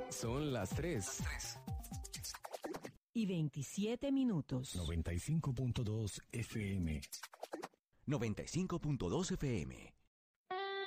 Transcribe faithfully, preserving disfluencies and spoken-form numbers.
Son las tres. Y veintisiete minutos. noventa y cinco punto dos F M. noventa y cinco punto dos F M.